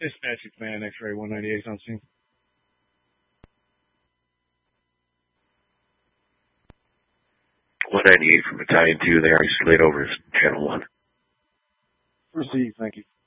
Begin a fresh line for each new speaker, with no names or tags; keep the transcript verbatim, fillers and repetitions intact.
Dispatch Command X-ray one ninety-eight on scene.
one ninety-eight from Battalion two there. I slid over channel one.
Received, thank you.